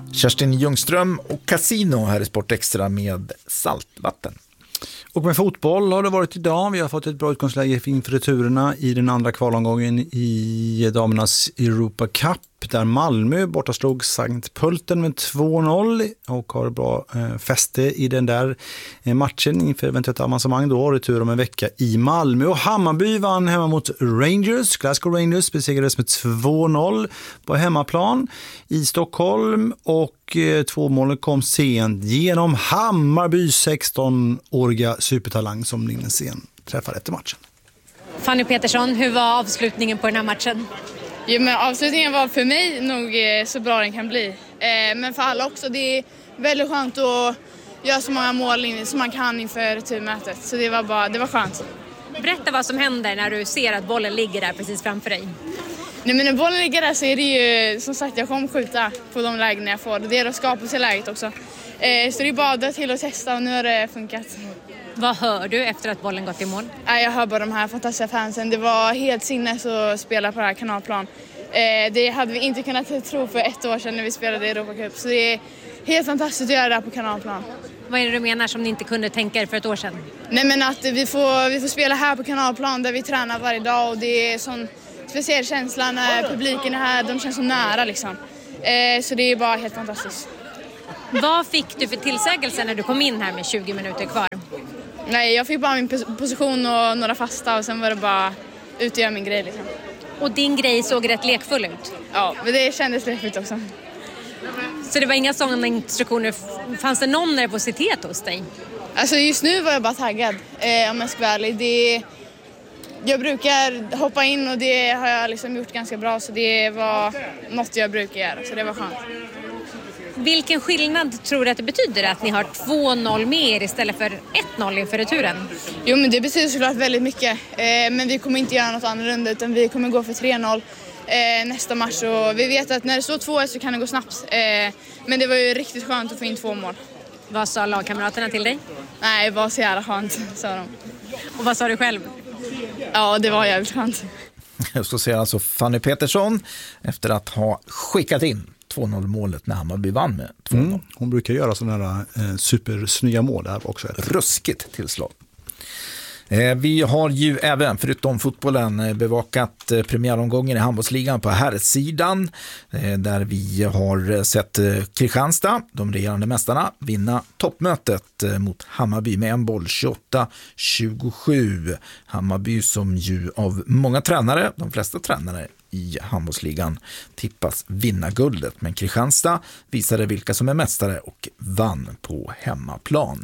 Kerstin Ljungström och Casino här i Sport Extra med saltvatten. Och med fotboll har det varit idag. Vi har fått ett bra utgångsläge inför returerna i den andra kvalomgången i damernas Europa Cup, där Malmö bortaslog Sankt Pölten med 2-0 och har bra fäste i den där matchen inför eventuellt avancemang då, retur om en vecka i Malmö. Och Hammarby vann hemma mot Rangers. Glasgow Rangers besegrades med 2-0 på hemmaplan i Stockholm, och 2 mål kom sent genom Hammarbys 16-åriga supertalang som Linnesen träffade efter matchen. Fanny Petersson, hur var avslutningen på den här matchen? Jo, men avslutningen var för mig nog så bra den kan bli. Men för alla också. Det är väldigt skönt att göra så många mål som man kan inför returmötet. Så det var skönt. Berätta vad som händer när du ser att bollen ligger där precis framför dig. Nej, men när bollen ligger där så är det ju, som sagt, jag kommer skjuta på de lägen jag får. Det är att skapa sig läget också. Så det är bara att till att testa, och nu har det funkat. Vad hör du efter att bollen gått i mål? Jag hör bara de här fantastiska fansen. Det var helt sinnes att spela på det här kanalplan. Det hade vi inte kunnat tro för 1 år sedan när vi spelade i Europa Cup. Så det är helt fantastiskt att göra det här på kanalplan. Vad är det du menar som ni inte kunde tänka er för 1 år sedan? Nej, men att vi får spela här på kanalplan där vi tränar varje dag, och det är sån speciell känsla när publiken är här. De känns så nära liksom. Så det är bara helt fantastiskt. Vad fick du för tillsägelse när du kom in här med 20 minuter kvar? Nej, jag fick bara min position och några fasta, och sen var det bara ut och göra min grej liksom. Och din grej såg rätt lekfull ut? Ja, men det kändes lekfullt också. Så det var inga sådana instruktioner? Fanns det någon nervositet hos dig? Alltså just nu var jag bara taggad, om jag ska vara ärlig. Jag brukar hoppa in, och det har jag liksom gjort ganska bra, så det var något jag brukar göra, så det var skönt. Vilken skillnad tror du att det betyder att ni har 2-0 mer istället för 1-0 inför returen? Jo, men det betyder såklart väldigt mycket. Men vi kommer inte göra något annorlunda, utan vi kommer gå för 3-0 nästa match. Och vi vet att när det står 2-1 så kan det gå snabbt. Men det var ju riktigt skönt att få in 2 mål. Vad sa lagkamraterna till dig? Nej, det var så jävla skönt, sa de. Och vad sa du själv? Ja, det var jävligt skönt. Så säger alltså Fanny Petersson efter att ha skickat in 2-0-målet när Hammarby vann med 2-0. Hon brukar göra sådana här supersnygga mål där också. Ruskigt tillslag. Vi har ju även, förutom fotbollen, bevakat premiäromgången i handbollsligan på herrsidan, där vi har sett Kristianstad, de regerande mästarna, vinna toppmötet mot Hammarby med en boll 28-27. Hammarby som ju av många tränare, de flesta tränare i handbollsligan, tippas vinna guldet, men Kristianstad visade vilka som är mästare och vann på hemmaplan.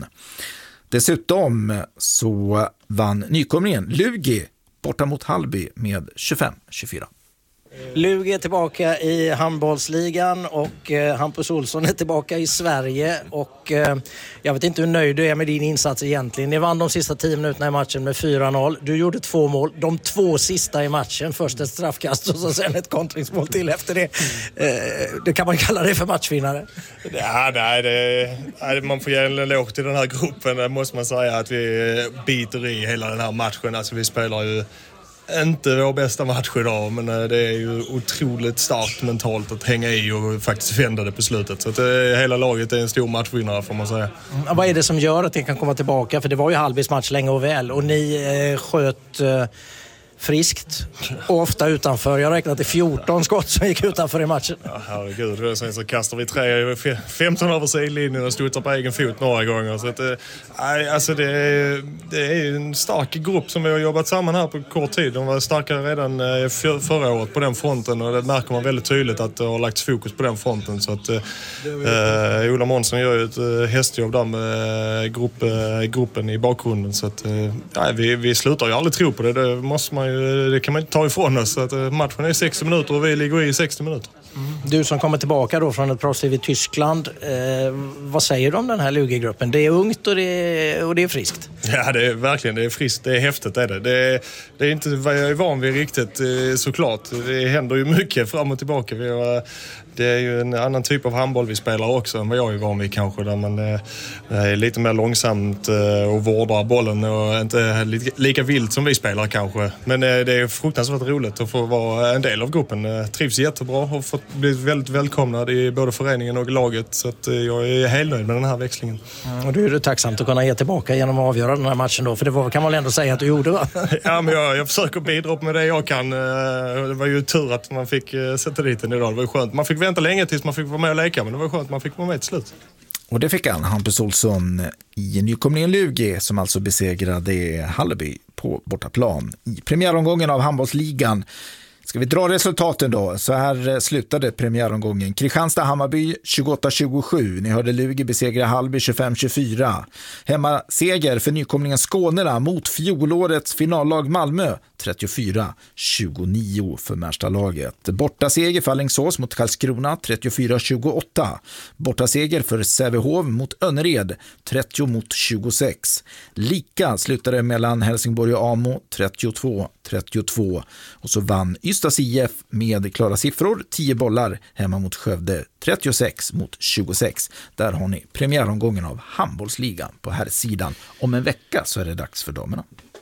Dessutom så vann nykomlingen Lugi borta mot Hallby med 25-24. Lugi är tillbaka i handbollsligan, och Hampus Olsson är tillbaka i Sverige, och jag vet inte hur nöjd du är med din insats egentligen. Ni vann de sista 10 minuterna i matchen med 4-0. Du gjorde 2 mål, de 2 sista i matchen. Först ett straffkast och så sen ett kontringsmål till efter det. Det kan man kalla det för matchvinnare. Ja, nej, man får ge en eloge till den här gruppen. Det måste man säga, att vi biter i hela den här matchen. Alltså vi spelar ju inte vår bästa match idag, men det är ju otroligt starkt mentalt att hänga i och faktiskt vända det på slutet. Så att hela laget är en stor matchvinnare, får man säga. Vad är det som gör att det kan komma tillbaka? För det var ju Hallbys match länge och väl, och ni sköt friskt och ofta utanför. Jag räknade till 14 skott som gick utanför i matchen. Ja, herregud. Sen så kastar vi 15 över sidlinjen och studsar på egen fot några gånger. Så att, alltså det är en stark grupp som vi har jobbat samman här på kort tid. De var starkare redan förra året på den fronten, och det märker man väldigt tydligt att det har lagts fokus på den fronten. Så att Ola Månsson gör ju ett hästjobb där med gruppen i bakgrunden. Så att vi slutar ju aldrig tro på det. Det kan man inte ta ifrån oss. Så att matchen är 60 minuter och vi ligger i 60 minuter. Du som kommer tillbaka då från ett proffsliv i Tyskland, vad säger du om den här Lugi-gruppen? Det är ungt och det är friskt. Ja, det är verkligen, det är friskt, det är häftigt är det. Det är inte vad jag är van vid riktigt, såklart. Det händer ju mycket fram och tillbaka. Det är ju en annan typ av handboll vi spelar också än vad jag är van vid kanske, där man är lite mer långsamt och vårdar bollen och inte lika vilt som vi spelar kanske. Men det är fruktansvärt roligt att få vara en del av gruppen. Trivs jättebra och fått bli blivit väldigt välkomnad i både föreningen och laget, så att jag är helt nöjd med den här växlingen. Och du är du tacksamt att kunna ge tillbaka genom att avgöra den här matchen då, för det kan man väl ändå säga att du gjorde, va? Ja, men jag försöker bidra med det jag kan. Det var ju tur att man fick sätta dit den idag. Det var ju skönt. Man fick vänta länge tills man fick vara med och leka, men det var skönt att man fick vara med till slut. Och det fick han, Hampus Olsson, i nykomlingen Lugi, som alltså besegrade Halleby på bortaplan i premiäromgången av handbollsligan. Ska vi dra resultaten då? Så här slutade premiäromgången. Kristianstad-Hammarby 28-27. Ni hörde Lugi besegra Hallby 25-24. Hemmaseger för nykomlingen Skånerna mot fjolårets finallag Malmö 34-29 för Märstalaget. Bortaseger för Alingsås mot Karlskrona 34-28. Bortaseger för Sävehof mot Önnered 30-26. Lika slutade mellan Helsingborg och Amo 32-32. Och så vann Ystads IF med klara siffror, 10 bollar hemma mot Skövde 36-26. Där har ni premiäromgången av handbollsligan på här sidan. Om en vecka så är det dags för damerna.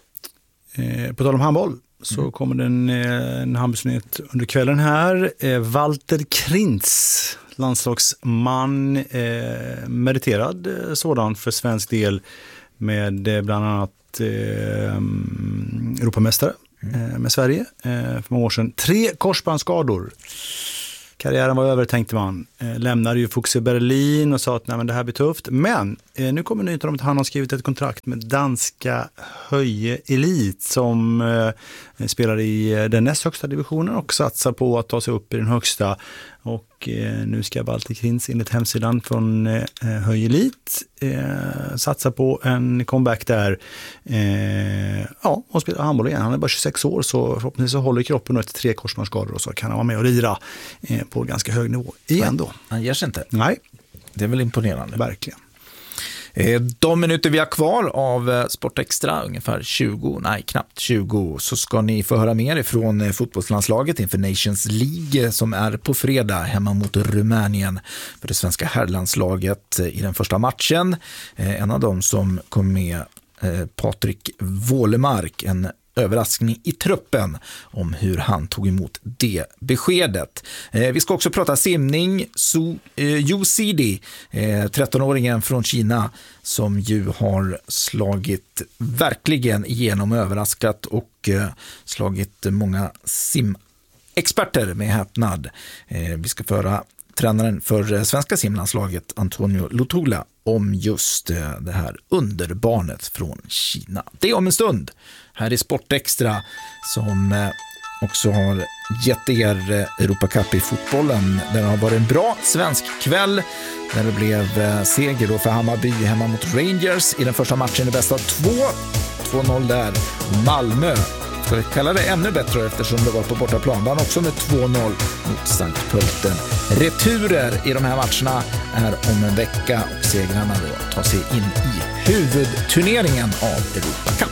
På tal om handboll så kommer det en handbollsnyhet under kvällen här. Walter Krintz, landslagsman, meriterad sådan för svensk del med bland annat Europamästare med Sverige för många år sedan. 3 korsbandsskador. Karriären var över, tänkte man. Lämnade ju Fuchs i Berlin och sa att nej, men det här blir tufft. Men nu kommer nyheten om att han har skrivit ett kontrakt med danska Höje Elit som spelar i den näst högsta divisionen och satsar på att ta sig upp i den högsta. Och nu ska Walter Krintz enligt hemsidan från Höje Elit satsa på en comeback där. Och spela handboll igen. Han är bara 26 år, så förhoppningsvis så håller kroppen efter 3 korsbandsskador och så kan han vara med och lira på ganska hög nivå igen då. Han ger sig inte. Nej. Det är väl imponerande. Verkligen. De minuter vi har kvar av Sport Extra, ungefär 20, så ska ni få höra mer ifrån fotbollslandslaget inför Nations League som är på fredag hemma mot Rumänien för det svenska herrlandslaget i den första matchen. En av dem som kom med, Patrik Wålemark, en överraskning i truppen om hur han tog emot det beskedet. Vi ska också prata simning. Yu Cidi, 13-åringen från Kina som ju har slagit verkligen igenom, överraskat och slagit många simexperter med häpnad. Vi ska föra tränaren för svenska simlandslaget Antonio Lutula om just det här underbarnet från Kina. Det är om en stund. Här är Sport Extra som också har gett er Europacup i fotbollen. Det har varit en bra svensk kväll där det blev seger då för Hammarby hemma mot Rangers i den första matchen i bästa av 2-0 där. Malmö, ska vi kalla det ännu bättre eftersom det var på bortaplan, vann också med 2-0 mot Sankt Pölten. Returer i de här matcherna är om en vecka och segrarna då tar sig in i huvudturneringen av Europacup.